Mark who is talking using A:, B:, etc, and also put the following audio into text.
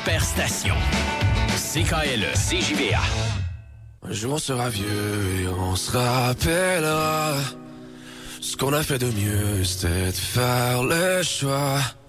A: Superstation. CKLE, CJVA.
B: Un jour on sera vieux et on se rappellera ce qu'on a fait de mieux, c'était de faire le choix